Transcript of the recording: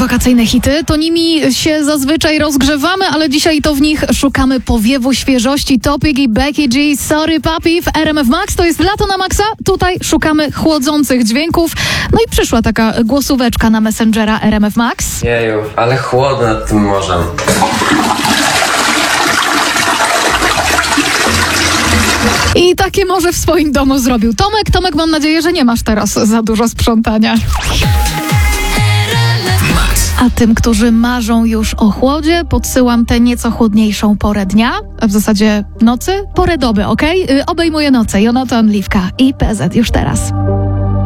Wakacyjne hity, to nimi się zazwyczaj rozgrzewamy, ale dzisiaj to w nich szukamy powiewu świeżości. Topic i Becky G, Sorry Papi w RMF Max. To jest Lato na Maxa. Tutaj szukamy chłodzących dźwięków. No i przyszła taka głosóweczka na Messengera RMF Max. Jeju, ale chłodno nad tym morzem. I takie morze w swoim domu zrobił Tomek, mam nadzieję, że nie masz teraz za dużo sprzątania. A tym, którzy marzą już o chłodzie, podsyłam tę nieco chłodniejszą porę dnia, a w zasadzie nocy, porę doby, okej? Obejmuje noce, Jonatan Liwka i PZ już teraz.